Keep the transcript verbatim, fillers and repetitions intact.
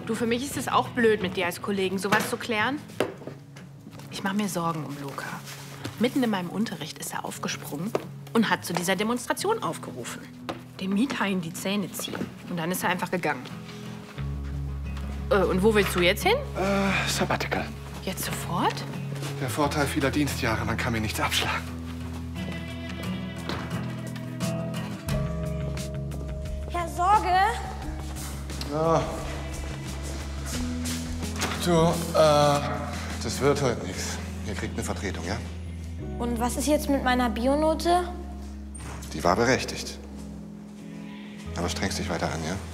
Du, für mich ist es auch blöd, mit dir als Kollegen sowas zu klären. Ich mache mir Sorgen um Luca. Mitten in meinem Unterricht ist er aufgesprungen und hat zu dieser Demonstration aufgerufen. Dem Miethaien die Zähne ziehen. Und dann ist er einfach gegangen. Äh, und wo willst du jetzt hin? Äh, Sabbatical. Jetzt sofort? Der Vorteil vieler Dienstjahre, man kann mir nichts abschlagen. Herr Sorge? Ja. Du, äh, das wird heute nichts. Ihr kriegt eine Vertretung, ja? Und was ist jetzt mit meiner Bionote? Die war berechtigt. Aber strengst dich weiter an, ja?